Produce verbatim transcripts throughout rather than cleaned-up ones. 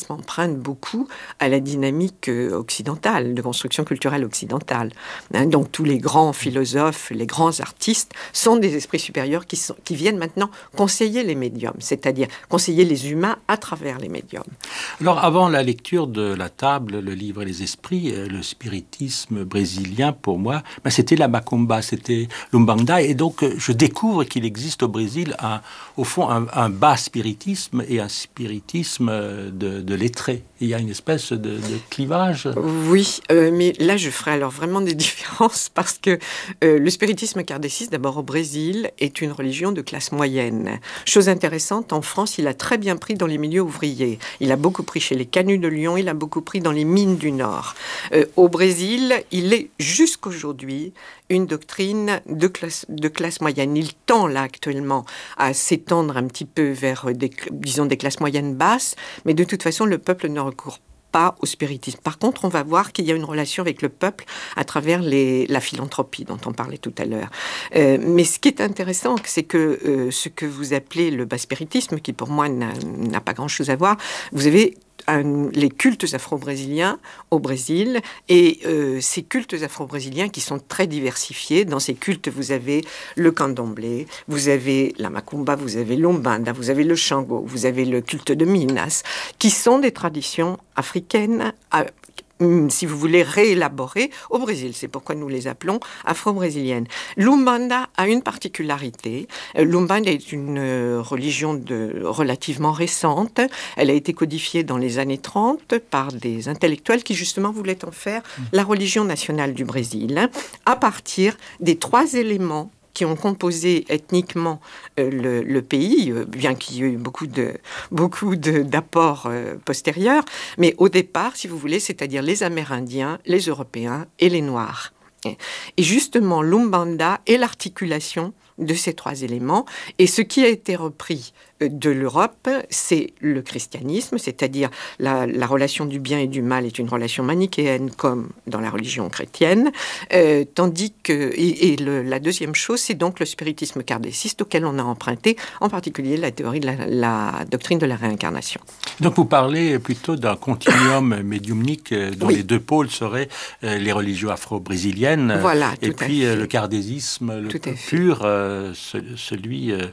spiritisme emprunte beaucoup à la dynamique occidentale, de construction culturelle occidentale. Hein, donc tous les grands philosophes, les grands artistes sont des esprits supérieurs qui, sont, qui viennent maintenant conseiller les médiums, c'est-à-dire conseiller les humains à travers les médiums. Alors avant la lecture de La Table, le livre et les esprits, le spiritisme brésilien pour moi, ben, c'était la macumba, c'était l'umbanda, et donc je découvre qu'il existe au Brésil un, au fond un, un bas spiritisme et un spiritisme de, de lettrés. Il y a une espèce de, de clivage. Oui, euh, mais là je ferai alors vraiment des différences parce que euh, le spiritisme kardéciste, d'abord au Brésil, est une religion de classe moyenne. Chose intéressante, en France, il a très bien pris dans les milieux ouvriers. Il a beaucoup pris chez les canuts de Lyon, il a beaucoup pris dans les mines du Nord. Euh, au Brésil, il est jusqu'aujourd'hui une doctrine de classe, de classe moyenne. Il tend là actuellement à s'étendre un petit peu vers des, disons, des classes moyennes basses, mais de toute façon, le peuple ne recourt pas au spiritisme. Par contre, on va voir qu'il y a une relation avec le peuple à travers les, la philanthropie dont on parlait tout à l'heure. Euh, mais ce qui est intéressant, c'est que euh, ce que vous appelez le bas spiritisme, qui pour moi n'a, n'a pas grand-chose à voir, vous avez Un, les cultes afro-brésiliens au Brésil, et euh, ces cultes afro-brésiliens qui sont très diversifiés. Dans ces cultes, vous avez le candomblé, vous avez la macumba, vous avez l'umbanda, vous avez le shango, vous avez le culte de Minas, qui sont des traditions africaines, à, si vous voulez, réélaborées au Brésil. C'est pourquoi nous les appelons afro-brésiliennes. L'umbanda a une particularité. L'umbanda est une religion de, relativement récente. Elle a été codifiée dans les années trente par des intellectuels qui, justement, voulaient en faire la religion nationale du Brésil, à partir des trois éléments qui ont composé ethniquement euh, le, le pays, euh, bien qu'il y ait eu beaucoup, de, beaucoup de, d'apports euh, postérieurs. Mais au départ, si vous voulez, c'est-à-dire les Amérindiens, les Européens et les Noirs. Et justement, l'Umbanda est l'articulation de ces trois éléments. Et ce qui a été repris de l'Europe, c'est le christianisme, c'est-à-dire la, la relation du bien et du mal est une relation manichéenne comme dans la religion chrétienne, euh, tandis que, et, et le, la deuxième chose, c'est donc le spiritisme kardéciste auquel on a emprunté en particulier la théorie de la, la doctrine de la réincarnation. Donc vous parlez plutôt d'un continuum médiumnique dont oui. les deux pôles seraient euh, les religions afro-brésiliennes voilà, et puis euh, le kardésisme le pur, euh, celui... Euh,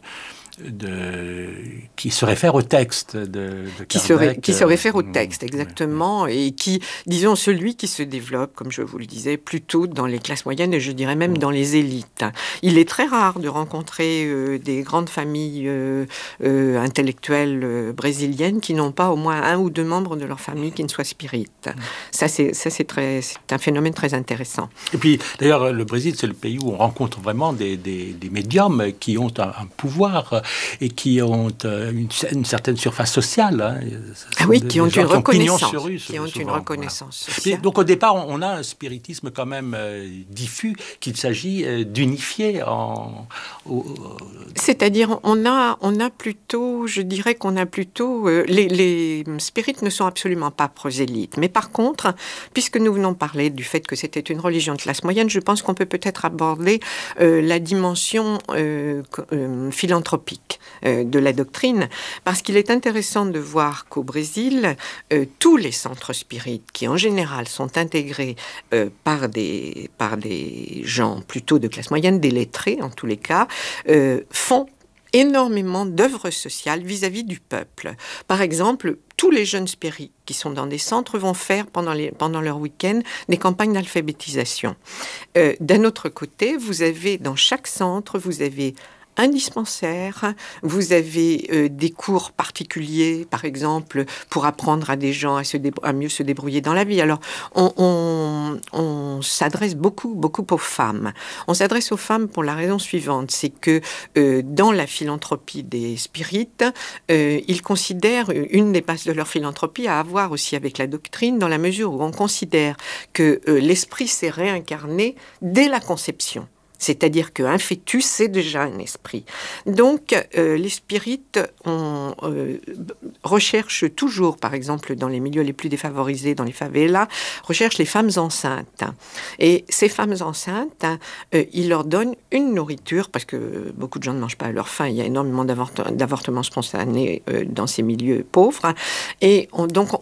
De, qui se réfère au texte de, de qui, se ré, qui se réfère au texte, exactement, ouais, ouais. Et qui, disons, celui qui se développe, comme je vous le disais, plutôt dans les classes moyennes et je dirais même ouais. dans les élites. Il est très rare de rencontrer euh, des grandes familles euh, euh, intellectuelles euh, brésiliennes qui n'ont pas au moins un ou deux membres de leur famille qui ne soient spirites. Ouais. Ça, c'est, ça c'est, très, c'est un phénomène très intéressant. Et puis, d'ailleurs, le Brésil, c'est le pays où on rencontre vraiment des, des, des médiums qui ont un, un pouvoir et qui ont euh, une, une certaine surface sociale. Hein. Ah oui, des, qui ont une reconnaissance. Qui ont, rue, qui ont souvent, une reconnaissance voilà. sociale. Et donc au départ, on a un spiritisme quand même euh, diffus qu'il s'agit euh, d'unifier en... Au, au... C'est-à-dire, on a, on a plutôt, je dirais qu'on a plutôt... Euh, les, les spirites ne sont absolument pas prosélytes. Mais par contre, puisque nous venons parler du fait que c'était une religion de classe moyenne, je pense qu'on peut peut-être aborder euh, la dimension euh, euh, philanthropique de la doctrine, parce qu'il est intéressant de voir qu'au Brésil, euh, tous les centres spirites, qui en général sont intégrés euh, par, des, par des gens plutôt de classe moyenne, des lettrés en tous les cas, euh, font énormément d'œuvres sociales vis-à-vis du peuple. Par exemple, tous les jeunes spirites qui sont dans des centres vont faire pendant, les, pendant leur week-end des campagnes d'alphabétisation. Euh, d'un autre côté, vous avez dans chaque centre, vous avez un dispensaire, vous avez euh, des cours particuliers, par exemple, pour apprendre à des gens à, se débr- à mieux se débrouiller dans la vie. Alors, on, on, on s'adresse beaucoup, beaucoup aux femmes. On s'adresse aux femmes pour la raison suivante, c'est que euh, dans la philanthropie des spirites, euh, ils considèrent une des bases de leur philanthropie à avoir aussi avec la doctrine, dans la mesure où on considère que euh, l'esprit s'est réincarné dès la conception. C'est-à-dire qu'un fœtus, c'est déjà un esprit. Donc, euh, les spirites on, euh, recherchent toujours, par exemple, dans les milieux les plus défavorisés, dans les favelas, recherchent les femmes enceintes. Et ces femmes enceintes, euh, ils leur donnent une nourriture, parce que beaucoup de gens ne mangent pas à leur faim, il y a énormément d'avort- d'avortements spontanés euh, dans ces milieux pauvres. Et on, donc,